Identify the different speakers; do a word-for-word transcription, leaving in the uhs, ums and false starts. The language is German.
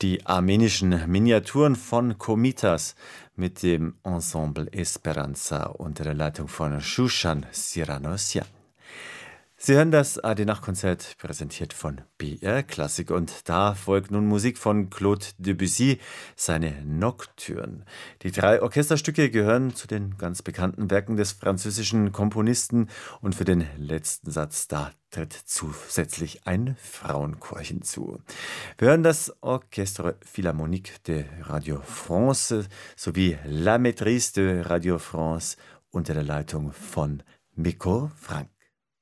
Speaker 1: Die armenischen Miniaturen von Komitas mit dem Ensemble Esperanza unter der Leitung von Shushan Siranosyan. Sie hören das A D Nachtkonzert, präsentiert von B R Klassik, und da folgt nun Musik von Claude Debussy, seine Nocturne. Die drei Orchesterstücke gehören zu den ganz bekannten Werken des französischen Komponisten, und für den letzten Satz, da tritt zusätzlich ein Frauenchor hinzu. Wir hören das Orchestre Philharmonique de Radio France sowie La Maîtrise de Radio France unter der Leitung von Mikko Frank.